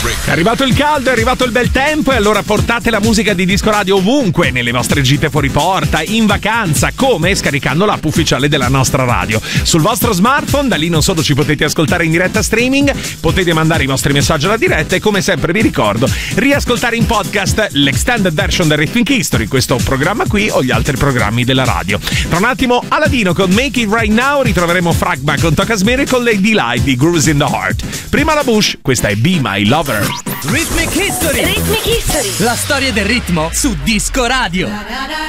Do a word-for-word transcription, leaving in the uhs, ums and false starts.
È arrivato il caldo, è arrivato il bel tempo e allora portate la musica di Disco Radio ovunque, nelle vostre gite fuori porta, in vacanza, come? Scaricando l'app ufficiale della nostra radio. Sul vostro smartphone, da lì non solo ci potete ascoltare in diretta streaming, potete mandare i vostri messaggi alla diretta e come sempre vi ricordo, riascoltare in podcast l'extended version del Rhythmic History, questo programma qui o gli altri programmi della radio. Tra un attimo Aladino con Make It Right Now, ritroveremo Fragma con Toca's Miracle e D-Light di Grooves in the Heart. Prima la Bush, questa è Be My Lover. Rhythmic History. Rhythmic History. La storia del ritmo su Disco Radio.